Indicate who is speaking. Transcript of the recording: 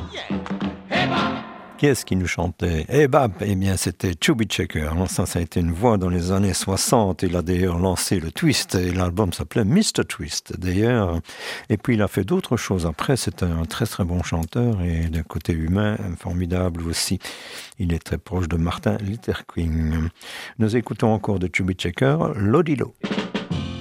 Speaker 1: Qui est-ce qui nous chantait? Eh bien, c'était Chubby Checker. Ça a été une voix dans les années 60. Il a d'ailleurs lancé le twist et l'album s'appelait Mr. Twist, d'ailleurs. Et puis, il a fait d'autres choses après. C'est un très, très bon chanteur et d'un côté humain, formidable aussi. Il est très proche de Martin Luther King. Nous écoutons encore de Chubby Checker, Lodilo.